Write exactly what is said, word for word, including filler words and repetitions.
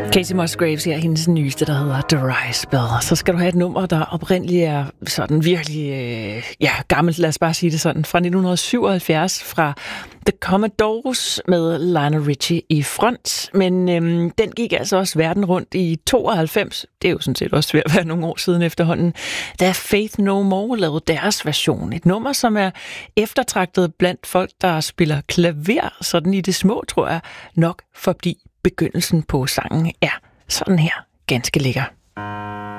Kacey Musgraves her, hendes nyeste, der hedder The Dry Spell. Så skal du have et nummer, der oprindeligt er sådan virkelig, øh, ja, gammelt, lad os bare sige det sådan, fra nitten syvoghalvfjerds, fra The Commodores med Lionel Richie i front. Men øhm, den gik altså også verden rundt i tooghalvfems. Det er jo sådan set også ved at være nogle år siden efterhånden, da Faith No More lavede deres version. Et nummer, som er eftertragtet blandt folk, der spiller klaver, sådan i det små, tror jeg, nok fordi begyndelsen på sangen er sådan her ganske lækker.